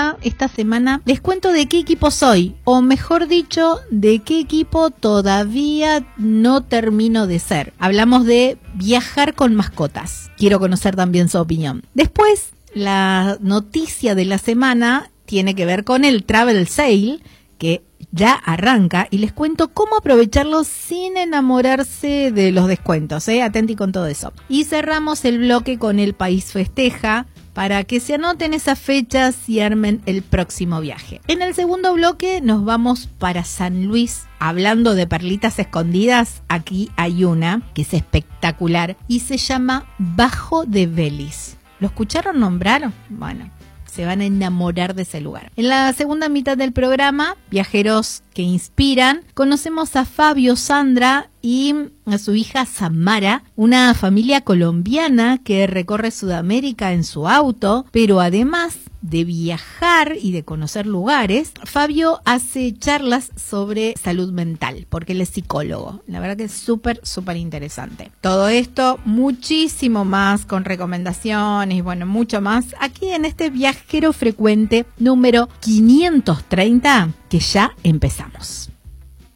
programa, esta semana, les cuento de qué equipo soy, o mejor dicho, de qué equipo todavía no termino de ser. Hablamos de viajar con mascotas. Quiero conocer también su opinión. Después, la noticia de la semana tiene que ver con el Travel Sale, que ya arranca, y les cuento cómo aprovecharlo sin enamorarse de los descuentos, atenti con todo eso. Y cerramos el bloque con El País Festeja, para que se anoten esas fechas y armen el próximo viaje. En el segundo bloque nos vamos para San Luis. Hablando de perlitas escondidas, aquí hay una que es espectacular y se llama Bajo de Vélez. ¿Lo escucharon nombrar? Bueno, se van a enamorar de ese lugar. En la segunda mitad del programa, Viajeros que Inspiran, conocemos a Fabio, Sandra y a su hija Samara, una familia colombiana que recorre Sudamérica en su auto, pero además de viajar y de conocer lugares, Fabio hace charlas sobre salud mental, porque él es psicólogo. La verdad que es súper interesante. Todo esto, muchísimo más, con recomendaciones y bueno, mucho más, aquí en este Viajero Frecuente número 530, que ya empezamos.